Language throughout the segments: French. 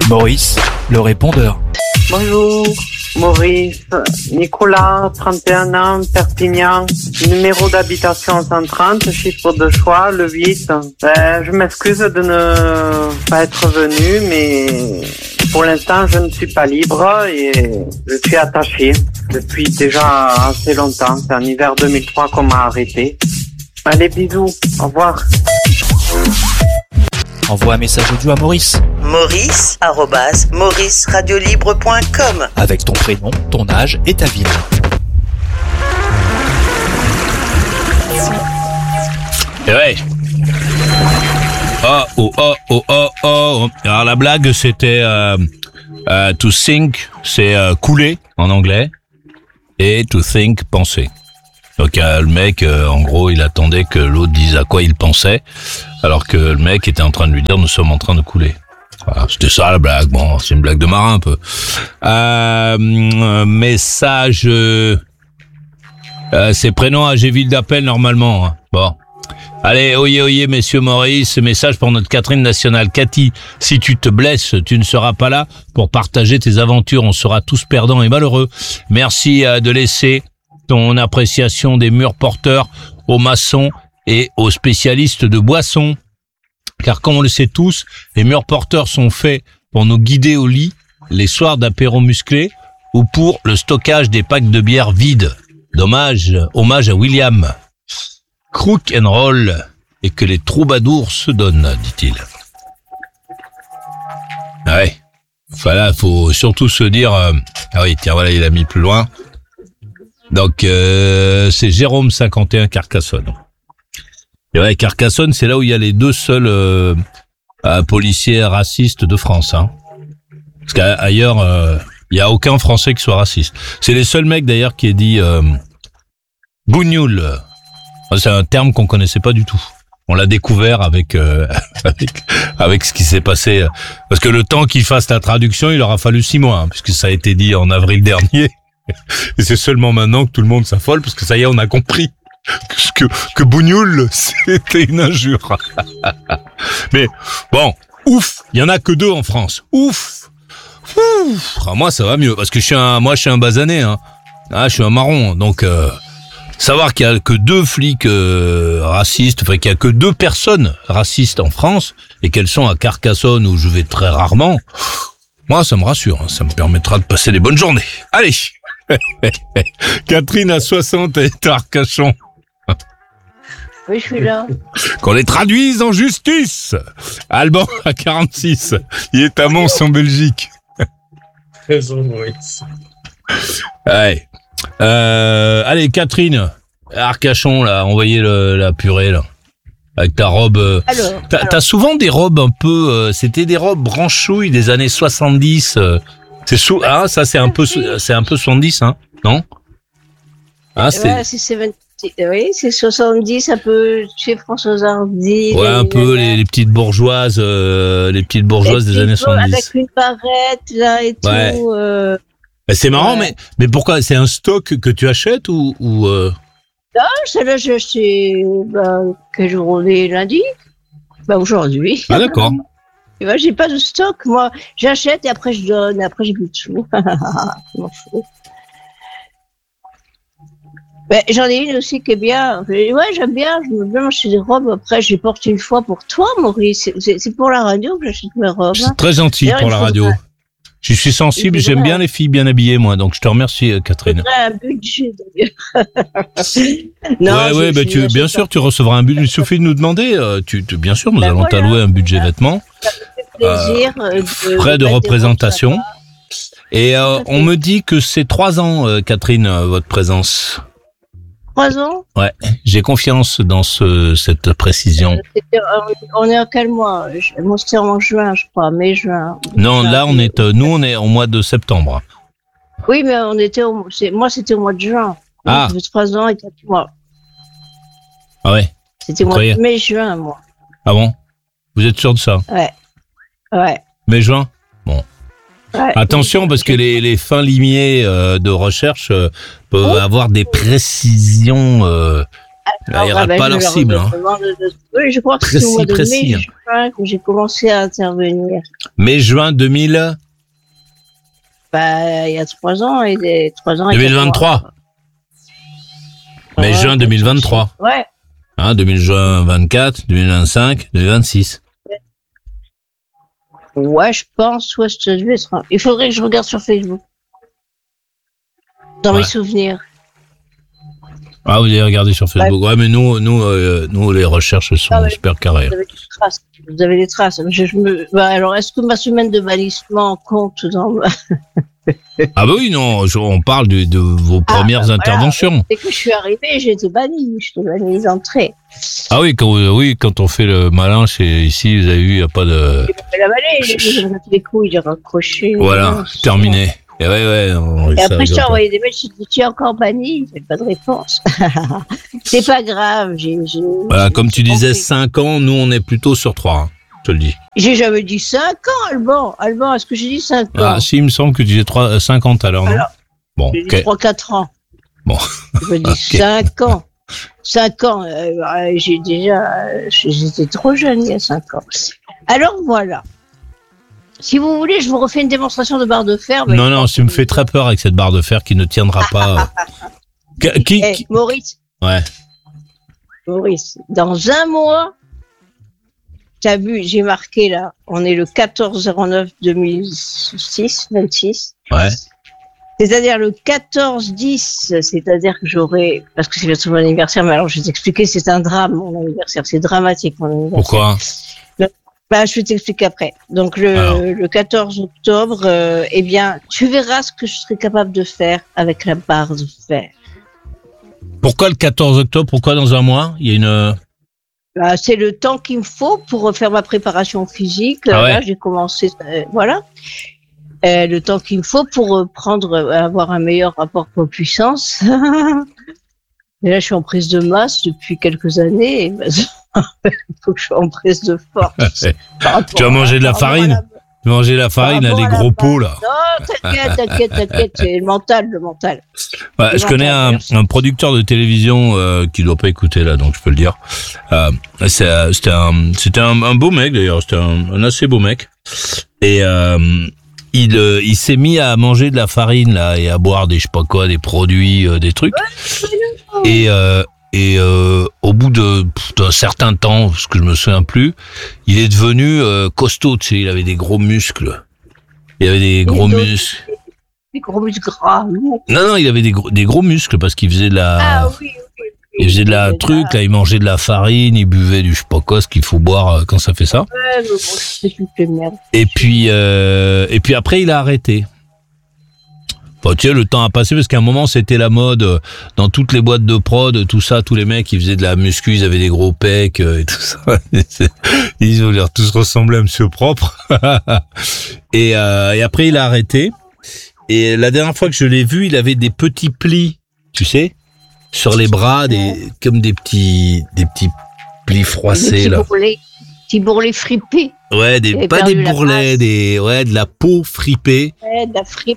Maurice, le répondeur. Bonjour, Maurice, Nicolas, 31 ans, Perpignan, numéro d'habitation 130, chiffre de choix, le 8. Je m'excuse de ne pas être venu, mais pour l'instant, je ne suis pas libre et je suis attaché depuis déjà assez longtemps. C'est en hiver 2003 qu'on m'a arrêté. Allez, bisous, au revoir. Envoie un message audio à Maurice. Maurice@mauriceradiolibre.com Avec ton prénom, ton âge et ta ville. Et ouais. Oh. Alors la blague c'était to think, c'est couler en anglais, et to think, penser. Donc le mec, en gros, il attendait que l'autre dise à quoi il pensait, alors que le mec était en train de lui dire nous sommes en train de couler. Voilà, c'était ça la blague. Bon, c'est une blague de marin un peu. Message, c'est prénom âge et ville d'appel normalement. Hein. Bon. Allez, oyez, messieurs Maurice, message pour notre Catherine nationale. Cathy, si tu te blesses, tu ne seras pas là pour partager tes aventures. On sera tous perdants et malheureux. Merci de laisser ton appréciation des murs porteurs aux maçons et aux spécialistes de boissons. Car comme on le sait tous, les murs porteurs sont faits pour nous guider au lit les soirs d'apéro musclé ou pour le stockage des packs de bière vides. Hommage à William. Crook and roll et que les troubadours se donnent, dit-il. Ouais. Voilà, faut surtout se dire... Ah oui, tiens, voilà, il a mis plus loin. Donc, c'est Jérôme 51 Carcassonne. Et ouais, Carcassonne, c'est là où il y a les deux seuls policiers racistes de France. Hein. Parce qu'ailleurs, il y a aucun Français qui soit raciste. C'est les seuls mecs, d'ailleurs, qui aient dit bougnoul. C'est un terme qu'on connaissait pas du tout. On l'a découvert avec ce qui s'est passé. Parce que le temps qu'il fasse la traduction, il aura fallu 6 mois, hein, puisque ça a été dit en avril dernier. Et c'est seulement maintenant que tout le monde s'affole, parce que ça y est, on a compris que bougnoul, c'était une injure. Mais bon, ouf, il y en a que 2 en France. Ouf. Ah, moi, ça va mieux, parce que je suis un basané, hein. Ah, je suis un marron, donc savoir qu'il y a que 2 flics racistes, enfin qu'il y a que 2 personnes racistes en France et qu'elles sont à Carcassonne où je vais très rarement, moi ça me rassure, hein, ça me permettra de passer des bonnes journées. Allez. Catherine à 60 est à Arcachon. Oui, je suis là. Qu'on les traduise en justice. Alban à 46, il est à Mons en Belgique. Raison, Maurice. Ouais. Allez, Catherine, Arcachon, là, envoyez la purée, là. Avec ta robe. T'as souvent des robes un peu, c'était des robes branchouilles des années 70. Ça, c'est un peu 70, hein, non? Ah, c'est 70. Oui, c'est 70, un peu chez Françoise Hardy. Ouais, un peu les petites bourgeoises, des années 70. Avec une barrette, là, et ouais. tout. C'est marrant, ouais. mais pourquoi? C'est un stock que tu achètes ou Non, celle-là, j'ai acheté, quel jour on est, lundi? Aujourd'hui. Ah, d'accord. Et j'ai pas de stock, moi. J'achète et après je donne, et après j'ai plus de sous. Je m'en fous. J'en ai une aussi qui est bien. Ouais, j'aime bien acheter des robes. Après, je les porte une fois pour toi, Maurice. C'est pour la radio que j'achète mes robes. C'est très gentil pour la radio. Je suis sensible, j'aime bien les filles bien habillées, moi. Donc, je te remercie, Catherine. Un budget, d'ailleurs. Ouais, bien sûr, tu recevras un budget. Il suffit de nous demander. Bien sûr, nous allons t'allouer un budget vêtements. Ça me fait plaisir. Frais de représentation. Et on me dit que c'est 3 ans, Catherine, votre présence. 3 ans? Ouais, j'ai confiance dans cette précision. On est en quel mois? Moi, c'était en juin, je crois, mai-juin. Non, là, nous, on est au mois de septembre. Oui, mais moi, c'était au mois de juin. Ah. Ça fait 3 ans et 4 mois. Ah ouais. C'était au mois de mai-juin, moi. Ah bon? Vous êtes sûr de ça? Ouais. Mai-juin? Bon. Ouais. Attention, parce que les fins limiers de recherche peuvent avoir des précisions Là, ils ratent pas leur cible. Hein. Oui, je crois que c'est au mois de mai, juin que j'ai commencé à intervenir. Mai-juin 2000. Il y a 3 ans et 3 ans. 2023. Mai-juin 2023. Ouais. Hein, 2024, 2025, 2026. Ouais, je pense. Ouais, ça devait être. Il faudrait que je regarde sur Facebook. Dans mes souvenirs. Ah, vous avez regardé sur Facebook. Ouais, mais nous, les recherches sont super carrées. Vous avez des traces. Alors, est-ce que ma semaine de bannissement compte dans Ah bah oui, non, on parle de vos premières interventions. Dès que je suis arrivée, j'ai été bannie. J'étais bannie d'entrée. Ah oui, quand on fait le malin ici, vous avez vu, il n'y a pas de... J'ai la vallée, j'ai mis les couilles, j'ai raccroché. Voilà, terminé. Et et après, je t'ai envoyé des mails, je t'ai dit, tu es encore banni, il n'y a pas de réponse. C'est pas grave. Voilà, comme tu disais, 5 ans, nous, on est plutôt sur 3, hein, je te le dis. J'ai jamais dit 5 ans, Alban, est-ce que j'ai dit 5 ans? Ah, si, il me semble que tu disais 5 ans tout à l'heure, non? Bon, j'ai dit 3-4 ans. Bon. Je dis 5 ans. 5 ans, j'étais trop jeune il y a 5 ans. Alors voilà. Si vous voulez, je vous refais une démonstration de barre de fer. Non, tu me fais très peur avec cette barre de fer qui ne tiendra pas. Maurice. Ouais. Maurice, dans un mois, t'as vu, j'ai marqué là, on est le 14/09/2006, 26. Ouais. C'est-à-dire le 14/10, c'est-à-dire que j'aurai, parce que c'est bientôt mon anniversaire, mais alors je vais t'expliquer, c'est un drame, mon anniversaire, c'est dramatique, mon anniversaire. Pourquoi? Je vais t'expliquer après. Donc, le 14 octobre, eh bien, tu verras ce que je serai capable de faire avec la barre de fer. Pourquoi le 14 octobre? Pourquoi dans un mois? Il y a une... C'est le temps qu'il me faut pour faire ma préparation physique. Là, j'ai commencé, voilà. Le temps qu'il me faut pour avoir un meilleur rapport poids-puissance. Et là, je suis en prise de masse depuis quelques années. Il faut que je sois en prise de force. Tu vas manger de la farine? Tu vas manger de la farine, là, les gros pots, là. Non, t'inquiète, c'est le mental. Ouais, je connais un producteur de télévision qui doit pas écouter, là, donc je peux le dire. C'était un beau mec, d'ailleurs. C'était un assez beau mec. Et il s'est mis à manger de la farine, là, et à boire des, je sais pas quoi, des produits, des trucs. Et au bout d'un certain temps, parce que je me souviens plus, il est devenu costaud, tu sais, il avait des gros muscles. Il avait des gros muscles. Des gros muscles gras. Non, il avait des gros muscles parce qu'il faisait de la... Ah oui. Il faisait de la truc, là, il mangeait de la farine, il buvait du je sais pas quoi, ce qu'il faut boire quand ça fait ça. Ouais, mais bon, c'est une merde. Et puis après, il a arrêté. Enfin, tu sais, le temps a passé parce qu'à un moment, c'était la mode dans toutes les boîtes de prod, tout ça, tous les mecs, ils faisaient de la muscu, ils avaient des gros pecs et tout ça. Ils ont l'air tous ressembler à Monsieur Propre. Et après, il a arrêté. Et la dernière fois que je l'ai vu, il avait des petits plis, tu sais, sur les bras, comme des petits plis froissés, là. Petits bourrelets fripés. Ouais, pas des bourrelets, de la peau fripée. Ouais, de la fripe.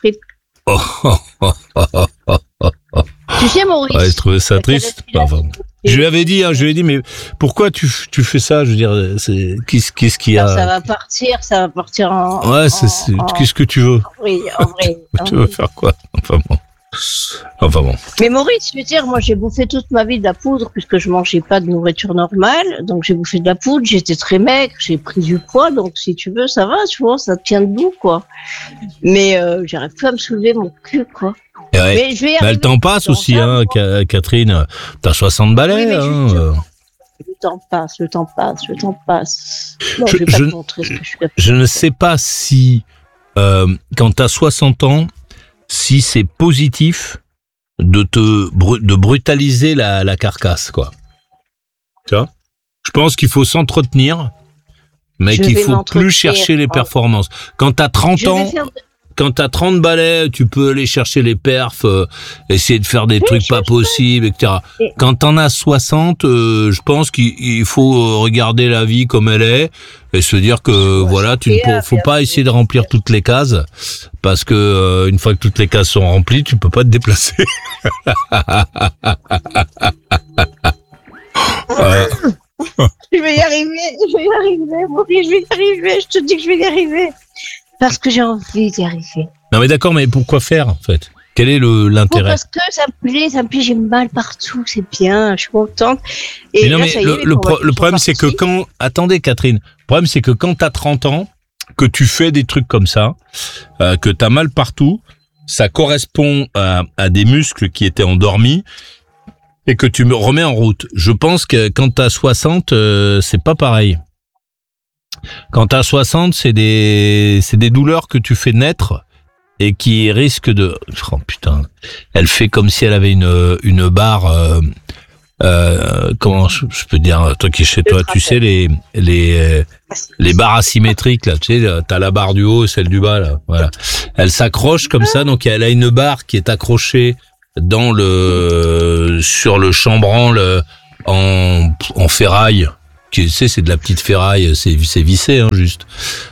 Tu sais, Maurice. Ouais, je trouvais ça triste. Enfin, je lui avais dit, mais pourquoi tu fais ça? Je veux dire, qu'est-ce qu'il y a? Ça va partir en. Ouais, qu'est-ce que tu veux? En vrai. Tu veux faire quoi? Enfin bon. Mais Maurice, je veux dire, moi j'ai bouffé toute ma vie de la poudre puisque je mangeais pas de nourriture normale, donc j'ai bouffé de la poudre, j'étais très maigre, j'ai pris du poids, donc si tu veux, ça va, tu vois, ça tient debout, quoi. Mais j'arrive plus à me soulever mon cul, quoi. Ouais. Mais je vais y arriver. Le temps passe aussi, hein, Catherine. T'as 60 balais, oui, hein. Le temps passe. Non, je vais pas te montrer ce que je fais. Je ne sais pas si, quand t'as 60 ans, si c'est positif de brutaliser la carcasse, quoi. Tu vois? Je pense qu'il faut s'entretenir, mais qu'il faut plus chercher les performances. Quand t'as 30 ans, quand t'as 30 balais, tu peux aller chercher les perfs, essayer de faire des trucs pas possibles, etc. Quand t'en as 60, je pense qu'il faut regarder la vie comme elle est et se dire que voilà, faut pas essayer de remplir toutes les cases parce que une fois que toutes les cases sont remplies, tu peux pas te déplacer. Je vais y arriver, Maurice, je vais y arriver, je te dis que je vais y arriver. Parce que j'ai envie d'y arriver. Non mais d'accord, mais pourquoi faire en fait? Quel est l'intérêt? Parce que ça me plaît, j'ai mal partout, c'est bien, je suis contente. Et mais non, là, mais ça y est, le problème c'est que attendez Catherine, le problème c'est que quand t'as 30 ans, que tu fais des trucs comme ça, que t'as mal partout, ça correspond à des muscles qui étaient endormis, et que tu me remets en route. Je pense que quand t'as 60, c'est pas pareil. Quand t'as 60, c'est des douleurs que tu fais naître et qui risquent de... Oh putain, elle fait comme si elle avait une barre... comment je peux dire, toi qui es chez toi, tu sais les barres asymétriques là, tu sais, t'as la barre du haut et celle du bas là, voilà. Elle s'accroche comme ça, donc elle a une barre qui est accrochée sur le chambranle en ferraille, qui tu sais c'est de la petite ferraille, c'est vissé hein, juste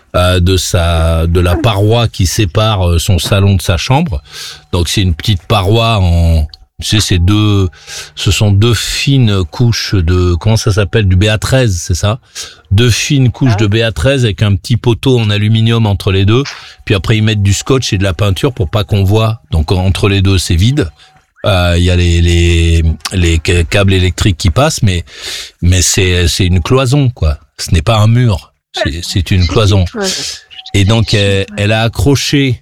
de la paroi qui sépare son salon de sa chambre. Donc c'est une petite paroi tu sais ce sont deux fines couches de comment ça s'appelle, du BA13, c'est ça? Deux fines couches de BA13 avec un petit poteau en aluminium entre les deux. Puis après ils mettent du scotch et de la peinture pour pas qu'on voit. Donc entre les deux c'est vide. Il y a les câbles électriques qui passent, mais c'est une cloison quoi. Ce n'est pas un mur, c'est une cloison. Et donc elle a accroché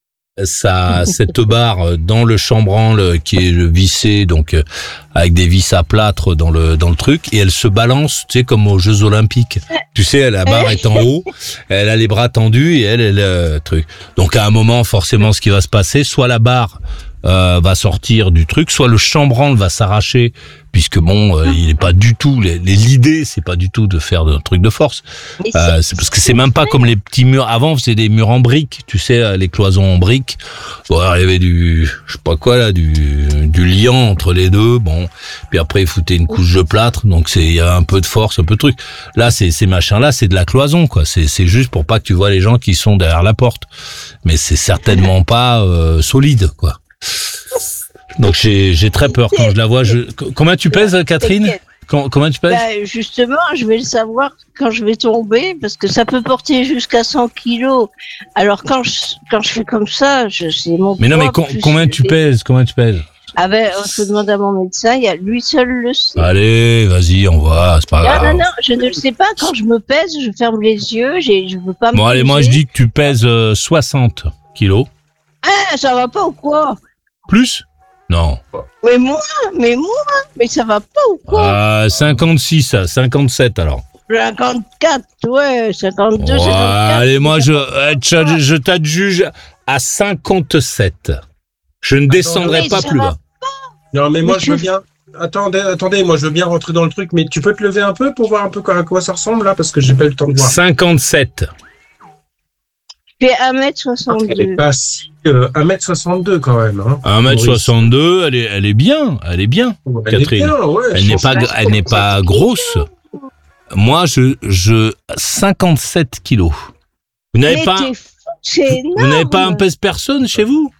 cette barre dans le chambranle qui est vissé, donc avec des vis à plâtre dans le truc, et elle se balance, tu sais, comme aux Jeux Olympiques. Tu sais, la barre est en haut, elle a les bras tendus et elle truc. Donc à un moment, forcément, ce qui va se passer, soit la barre va sortir du truc, soit le chambranle va s'arracher, puisque bon, il est pas du tout, l'idée c'est pas du tout de faire un truc de force. C'est parce que c'est même pas comme les petits murs. Avant, c'est des murs en briques, tu sais, les cloisons en briques. Bon, alors, il y avait je sais pas quoi là, du liant entre les deux. Bon, puis après ils foutaient une couche de plâtre, donc il y a un peu de force, un peu de truc. Là, ces machins-là, c'est de la cloison, quoi. C'est juste pour pas que tu vois les gens qui sont derrière la porte. Mais c'est certainement pas solide, quoi. Donc j'ai très peur quand je la vois. Combien tu pèses, Catherine? Combien tu pèses? Justement, je vais le savoir quand je vais tomber, parce que ça peut porter jusqu'à 100 kilos. Alors quand je fais comme ça, c'est mon. Mais non, mais combien tu pèses? Ah ben, je demande à mon médecin, lui seul le sait. Allez, vas-y, on va, c'est pas grave. Non, je ne le sais pas. Quand je me pèse, je ferme les yeux, je veux pas me Bon, allez, moi je dis que tu pèses 60 kilos. Ah, ça va pas ou quoi? Plus? Non. Mais ça va pas ou quoi? 56, 57 alors. 54, ouais, 52, ouais, 54. Allez, moi je t'adjuge à 57. Je ne descendrai pas plus bas. Non, mais moi je veux bien. Attendez, moi je veux bien rentrer dans le truc, mais tu peux te lever un peu pour voir un peu à quoi ça ressemble là, parce que j'ai pas eu le temps de voir. 57. Je fais 1m62. Elle est pas si 1m62 quand même. Hein, 1m62, elle est bien, Catherine. Elle n'est pas grosse. Moi, je 57 kilos. Vous n'avez pas un pèse-personne chez vous?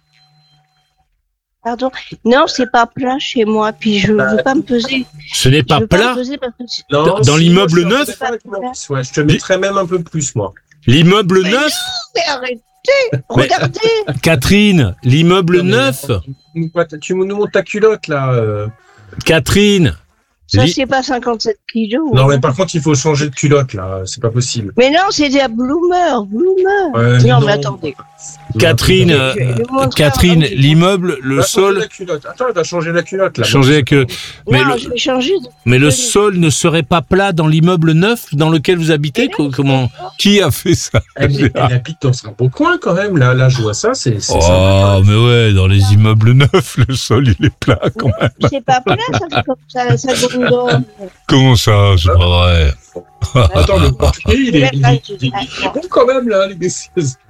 Pardon. Non, c'est pas plat chez moi, puis je veux pas me peser. Ce n'est pas plat? Dans l'immeuble neuf? Ouais, je te mettrais même un peu plus, moi. L'immeuble neuf? Non, mais arrêtez! Regardez! Catherine, l'immeuble neuf? Tu nous montres ta culotte, là. Catherine! Ça, c'est pas 57 kilos. Non, mais par contre, il faut changer de culotte, là. C'est pas possible. Mais non, c'est des Bloomer. Non, mais attendez. Catherine, l'immeuble, le sol. Attends, elle va changer la culotte, là. Changer la culotte. Je vais changer. Mais le sol ne serait pas plat dans l'immeuble neuf dans lequel vous habitez? Comment? Qui a fait ça? Elle habite dans un beau coin, quand même. Là, je vois ça, c'est sympa. Mais ouais, dans les immeubles neufs, le sol, il est plat, quand même. C'est pas plat, ça fait comme ça, ça donne. Comment ça? C'est pas vrai. Attends, le portugais, il est bon quand même, là, les messieurs.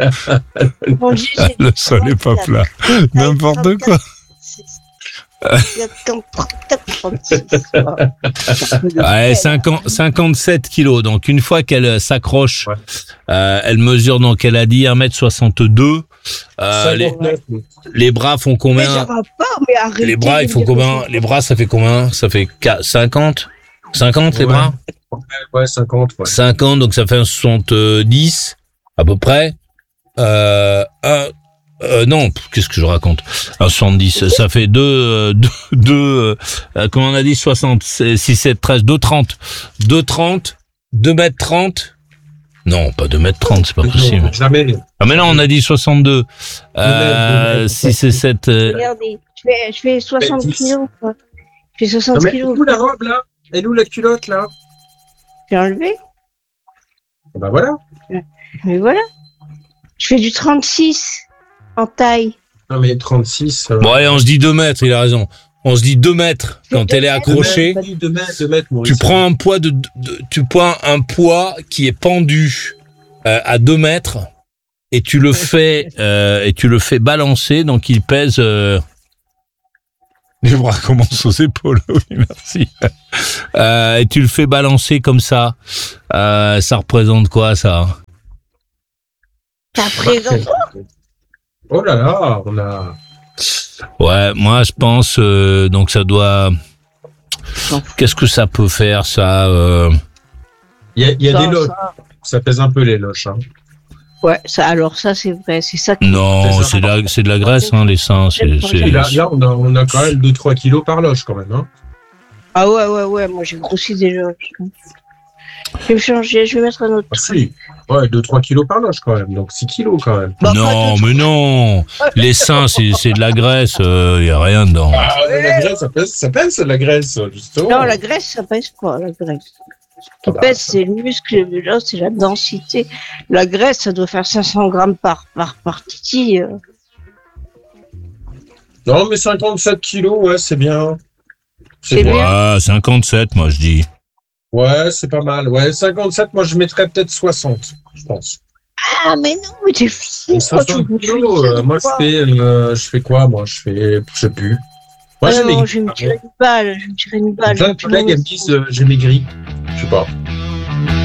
Le sol est pas plat. N'importe quoi. Ouais, 57 kilos. Donc, une fois qu'elle s'accroche, elle mesure, donc, elle a dit 1m62. Les bras font combien? Les bras, il faut combien? Les bras, ça fait combien? Ça fait 50? 50, les bras? Ouais, 50, ouais. 50, donc ça fait un 70, à peu près. Non, qu'est-ce que je raconte? Un 70, ça fait 2, comment on a dit, 60, 6, 7, 13, 2,30. 2,30, 2m30. Non, pas 2m30, c'est pas possible. Jamais. Ah, mais non, on a dit 62. 6 et 7. Regardez, je fais 60 kilos, quoi. Je fais 60 kilos. Elle est où la robe, là? Elle est où la culotte, là? J'ai enlevé. Ben voilà. Mais voilà. Je fais du 36 en taille. Non, mais 36. Bon, allez, on se dit 2 mètres, il a raison. On se dit 2 mètres quand elle est accrochée. 2 mètres, Maurice. Tu prends un poids tu prends un poids qui est pendu à 2 mètres et tu le fais balancer, donc il pèse. Les bras commencent aux épaules, oui, merci. Et tu le fais balancer comme ça. Ça représente quoi, ça? Ça représente. Oh là là, on a. Ouais, moi je pense donc ça doit. Qu'est-ce que ça peut faire, ça? Il y a des loches. Ça pèse un peu les loches. Hein. Ouais, ça. Alors ça c'est vrai, c'est ça. Non, c'est de la graisse, hein, les seins. Là, on a quand même 2-3 kilos par loche quand même. Hein. Ah ouais. Moi j'ai grossi déjà. Je vais me changer, je vais mettre un autre. Ah, si. Ouais, 2-3 kilos par loche quand même, donc 6 kilos quand même. Non, mais non. Les seins, c'est de la graisse, y a rien dedans. Ah, la graisse, ça pèse la graisse, justement. Non, la graisse, ça pèse pas, la graisse. Ce qui pèse, c'est le muscle, l'os, c'est la densité. La graisse, ça doit faire 500 grammes par titi. Non, mais 57 kilos, ouais, c'est bien. C'est bien. Ouais, 57, moi, je dis. Ouais, c'est pas mal. Ouais, 57, moi, je mettrais peut-être 60, je pense. Ah, mais non, mais t'es fou. 60 kilos, moi, je fais quoi, moi? Je sais plus. Moi, j'ai maigri. Je vais me tirer une balle. Plein de collègues, elles me disent, j'ai maigri. Je sais pas.